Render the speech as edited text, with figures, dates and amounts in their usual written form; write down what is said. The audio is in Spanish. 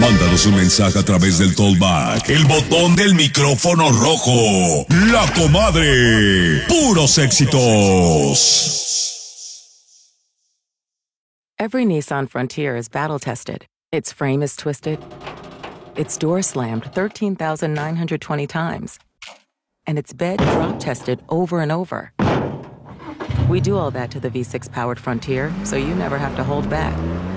Mándanos un mensaje a través del Tollback, el botón del micrófono rojo. La Comadre. Puros éxitos. Every Nissan Frontier is battle-tested. Its frame is twisted. Its door slammed 13,920 times. And its bed drop-tested over and over. We do all that to the V6-powered Frontier, so you never have to hold back.